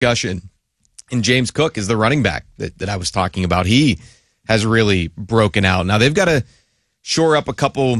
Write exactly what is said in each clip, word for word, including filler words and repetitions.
discussion. And James Cook is the running back that, that I was talking about. He has really broken out. Now, they've got to shore up a couple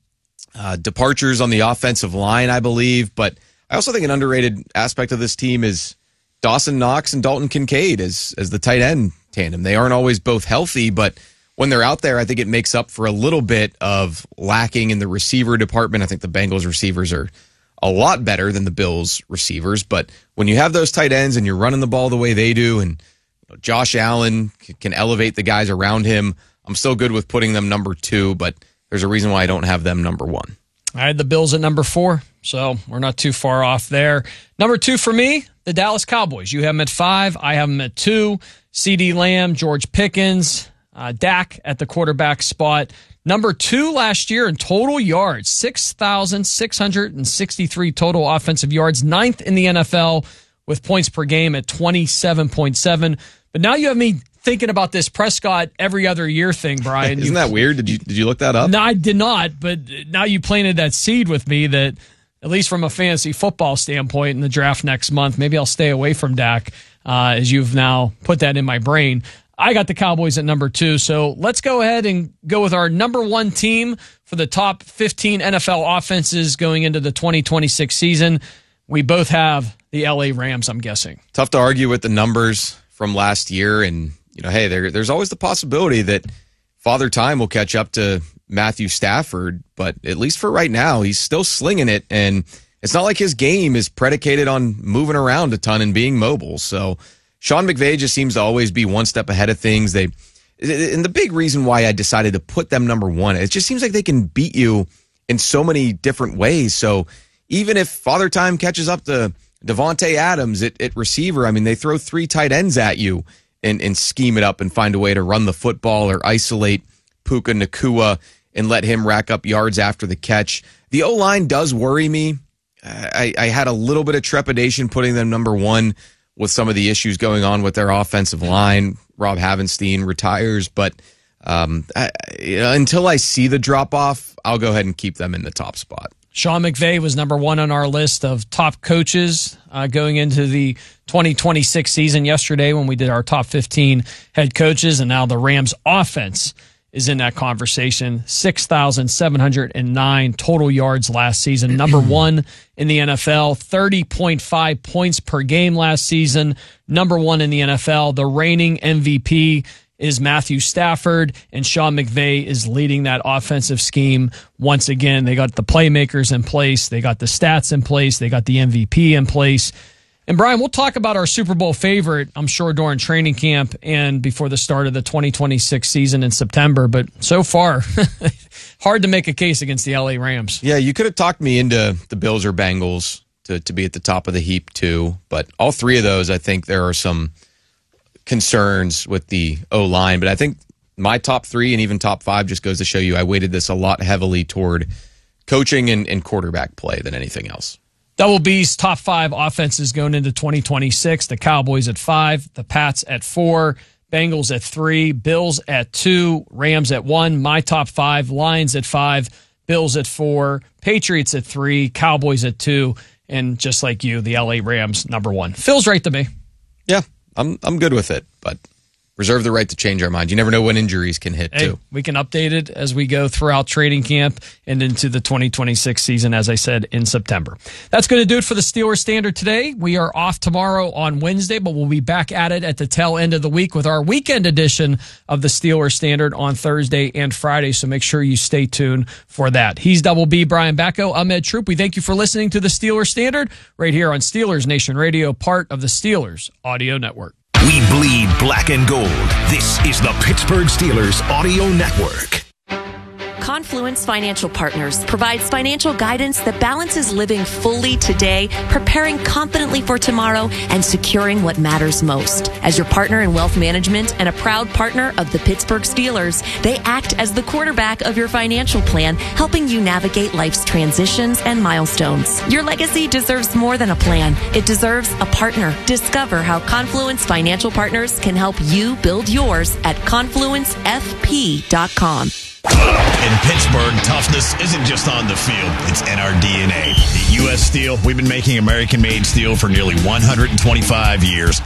uh, departures on the offensive line, I believe. But I also think an underrated aspect of this team is Dawson Knox and Dalton Kincaid as, as the tight end tandem. They aren't always both healthy, but when they're out there, I think it makes up for a little bit of lacking in the receiver department. I think the Bengals receivers are a lot better than the Bills receivers, but when you have those tight ends and you're running the ball the way they do, and you know, Josh Allen c- can elevate the guys around him, I'm still good with putting them number two, but there's a reason why I don't have them number one. I had the Bills at number four, so we're not too far off there. Number two for me, the Dallas Cowboys. You have them at five. I have them at two. CeeDee Lamb, George Pickens, uh, Dak at the quarterback spot. Number two last year in total yards, six thousand six hundred sixty-three total offensive yards, ninth in the N F L with points per game at twenty-seven point seven. But now you have me thinking about this Prescott every other year thing, Brian. Isn't you, that weird? Did you did you look that up? No, I did not, but now you planted that seed with me that, at least from a fantasy football standpoint in the draft next month, maybe I'll stay away from Dak uh, as you've now put that in my brain. I got the Cowboys at number two, so let's go ahead and go with our number one team for the top fifteen N F L offenses going into the twenty twenty-six season. We both have the L A Rams, I'm guessing. Tough to argue with the numbers from last year, and you know, hey, there, there's always the possibility that Father Time will catch up to Matthew Stafford, but at least for right now, he's still slinging it, and it's not like his game is predicated on moving around a ton and being mobile, so Sean McVay just seems to always be one step ahead of things. They, and the big reason why I decided to put them number one, it just seems like they can beat you in so many different ways. So even if Father Time catches up to Devontae Adams at, at receiver, I mean, they throw three tight ends at you and, and scheme it up and find a way to run the football or isolate Puka Nacua and let him rack up yards after the catch. The O-line does worry me. I, I had a little bit of trepidation putting them number one with some of the issues going on with their offensive line. Rob Havenstein retires, but um, I, you know, until I see the drop-off, I'll go ahead and keep them in the top spot. Sean McVay was number one on our list of top coaches uh, going into the twenty twenty-six season yesterday when we did our top fifteen head coaches, and now the Rams offense is in that conversation. six thousand seven hundred nine total yards last season. Number one in the N F L. thirty point five points per game last season. Number one in the N F L. The reigning M V P is Matthew Stafford, and Sean McVay is leading that offensive scheme once again. They got the playmakers in place. They got the stats in place. They got the M V P in place. And Brian, we'll talk about our Super Bowl favorite, I'm sure, during training camp and before the start of the twenty twenty-six season in September. But so far, hard to make a case against the L A Rams. Yeah, you could have talked me into the Bills or Bengals to, to be at the top of the heap too. But all three of those, I think there are some concerns with the O-line. But I think my top three and even top five just goes to show you I weighted this a lot heavily toward coaching and, and quarterback play than anything else. Double B's top five offenses going into twenty twenty-six. The Cowboys at five, the Pats at four, Bengals at three, Bills at two, Rams at one. My top five, Lions at five, Bills at four, Patriots at three, Cowboys at two, and just like you, the L A Rams number one. Feels right to me. Yeah, I'm I'm good with it, but reserve the right to change our mind. You never know when injuries can hit, hey, too. We can update it as we go throughout training camp and into the twenty twenty-six season, as I said, in September. That's going to do it for the Steelers Standard today. We are off tomorrow on Wednesday, but we'll be back at it at the tail end of the week with our weekend edition of the Steelers Standard on Thursday and Friday, so make sure you stay tuned for that. He's Double B, Brian Bacco. I'm Ed Troop. We thank you for listening to the Steelers Standard right here on Steelers Nation Radio, part of the Steelers Audio Network. We bleed black and gold. This is the Pittsburgh Steelers Audio Network. Confluence Financial Partners provides financial guidance that balances living fully today, preparing confidently for tomorrow, and securing what matters most. As your partner in wealth management and a proud partner of the Pittsburgh Steelers, they act as the quarterback of your financial plan, helping you navigate life's transitions and milestones. Your legacy deserves more than a plan. It deserves a partner. Discover how Confluence Financial Partners can help you build yours at confluence f p dot com. In Pittsburgh, toughness isn't just on the field, it's in our D N A. At U S Steel, we've been making American-made steel for nearly one hundred twenty-five years.